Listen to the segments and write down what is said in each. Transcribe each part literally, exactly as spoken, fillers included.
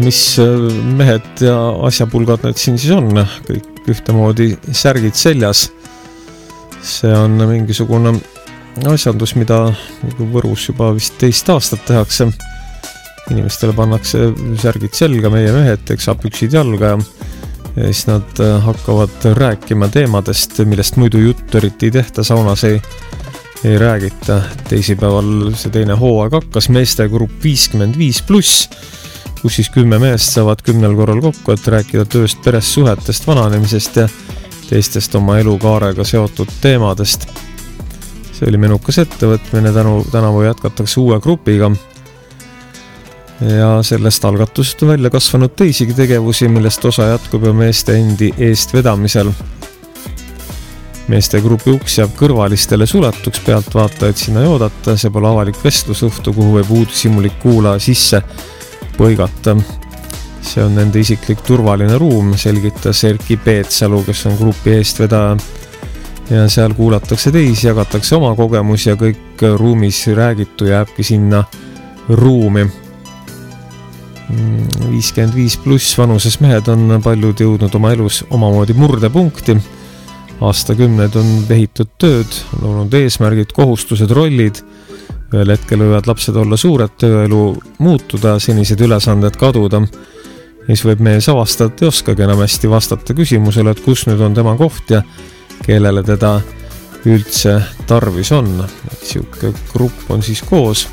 mis mehed ja asjapulgad need siin siis on, kõik ühtemoodi särgid seljas. See on mingisugune asjandus, mida Võrus juba vist teist aastat tehakse. Inimestele pannakse särgid selga, meie mehed teksab püksid jalga ja, ja siis nad hakkavad rääkima teemadest, millest muidu jutt eriti ei tehta, saunas ei, ei räägita. Teisipäeval see teine hooaeg hakkas, meeste grupp viiskümmend viis pluss, kus siis kümme meest saavad kümnel korral kokku, et rääkida tööst, perest, suhetest, vananemisest ja teistest oma elukaarega seotud teemadest. See oli menukas ettevõtmine, tänu, tänavu jätkatakse uue grupiga. Ja sellest algatust on välja kasvanud teisigi tegevusi, millest osa jätkub ja meeste endi eest vedamisel. Meeste grupi uks jääb kõrvalistele suletuks, pealt vaatajaid sinna ei oodata, see pole avalik vestlusõhtu, kuhu võib uudishimulik kuulaja sisse põigata. See on nende isiklik turvaline ruum, selgitas Erki Peetsalu, kes on grupi eestvedaja. Ja seal kuulatakse teisi, jagatakse oma kogemusi ja kõik ruumis räägitu jääbki sinna ruumi. viiskümmend viis pluss vanuses mehed on paljud jõudnud oma elus omamoodi murdepunkti. Aastakümneid on vehitud tööd, on olnud eesmärgid, kohustused, rollid. Ühel hetkel võivad lapsed olla suured, tööelu muutuda, senised ülesanded kaduda. Siis võib mees avastada, et ei oskagi enam hästi vastata küsimusele, et kus nüüd on tema koht ja kellele teda üldse tarvis on. Et siuke grupp on siis koos.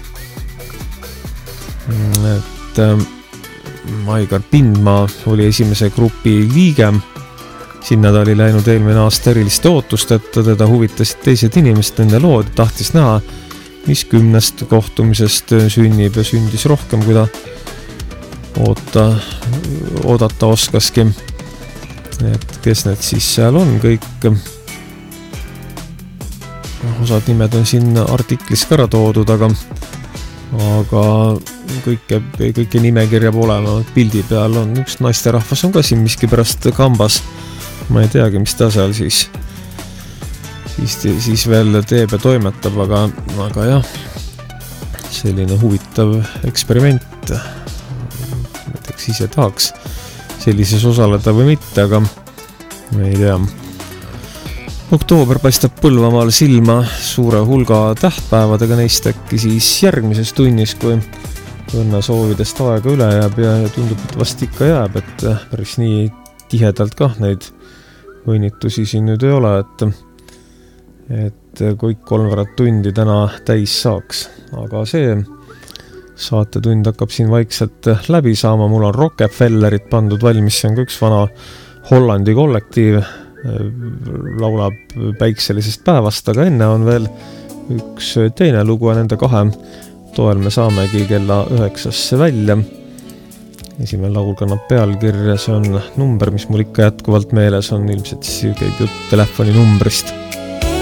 Et Maigar Pindmaa oli esimese grupi liige. Sinna ta oli läinud eelmine aasta eriliste ootust, et teda huvitasid teised inimesed, nende lood, tahtis näha, mis kümnest kohtumisest sünnib ja sündis rohkem, kui ta oota, oodata oskaski. Et kes need siis seal on kõik. Osad nimed on siin artiklis ka ära toodud, aga aga kõike, kõike nimekirja pole, no pildi peal on üks naisterahvas on ka siin miski pärast kambas. Ma ei teagi, mis ta seal siis, siis, siis veel teeb ja toimetab, aga, aga jah, selline huvitav eksperiment. Näiteks ise tahaks sellises osaleda või mitte, aga ma ei tea. Oktoober paistab Põlvamaal silma suure hulga tähtpäevadega, neist äkki siis järgmises tunnis, kui õnne soovidest aega üle jääb ja tundub, et vast ikka jääb, et päris nii tihedalt kah neid õnnitusi siin nüüd ei ole, et, et kõik kolmveerand tundi täna täis saaks. Aga see saatetund hakkab siin vaikselt läbi saama, mul on Rockefellerit pandud valmis, see on ka üks vana Hollandi kollektiiv, laulab päikselisest päevast, aga enne on veel üks teine lugu ja nende kahe toel me saamegi kella üheksasse välja. Esimene laul kannab pealkirja, see on number, mis mul ikka jätkuvalt meeles on, ilmselt siis käib jutt telefoni numbrist.